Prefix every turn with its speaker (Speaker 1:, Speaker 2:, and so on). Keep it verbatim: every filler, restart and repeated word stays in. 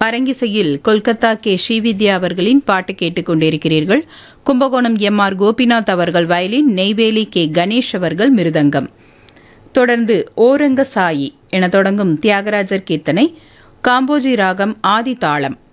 Speaker 1: அரங்கிசையில் Kolkata K Srividya அவர்களின் பாட்டு கேட்டுக்கொண்டிருக்கிறீர்கள். கும்பகோணம் எம் ஆர் கோபிநாத் அவர்கள் வயலின், நெய்வேலி கே கணேஷ் அவர்கள் மிருதங்கம். தொடர்ந்து ஓரங்க சாயி என தொடங்கும் தியாகராஜர் கீர்த்தனை, காம்போஜி ராகம் ஆதி தாளம்.